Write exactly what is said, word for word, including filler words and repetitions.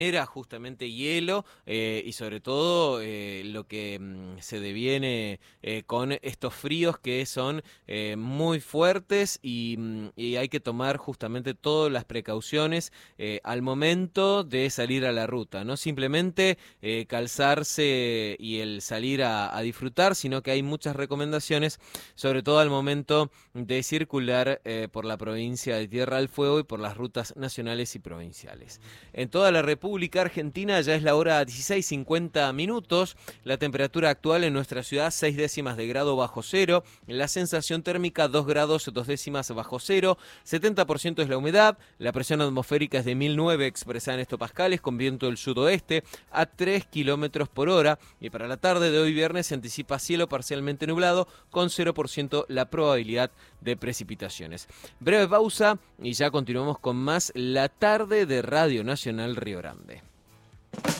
Era justamente hielo eh, y sobre todo eh, lo que mm, se deviene eh, con estos fríos que son eh, muy fuertes y, mm, y hay que tomar justamente todas las precauciones eh, al momento de salir a la ruta, no simplemente eh, calzarse y el salir a, a disfrutar, sino que hay muchas recomendaciones, sobre todo al momento de circular eh, por la provincia de Tierra del Fuego y por las rutas nacionales y provinciales. En toda la República Argentina ya es la hora dieciséis cincuenta minutos, la temperatura actual en nuestra ciudad seis décimas de grado bajo cero, la sensación térmica dos grados dos décimas bajo cero, setenta por ciento es la humedad, la presión atmosférica es de mil nueve expresada en hectopascales con viento del sudoeste a tres kilómetros por hora y para la tarde de hoy viernes se anticipa cielo parcialmente nublado con cero por ciento la probabilidad de precipitaciones. Breve pausa y ya continuamos con más La Tarde de Radio Nacional Río Grande.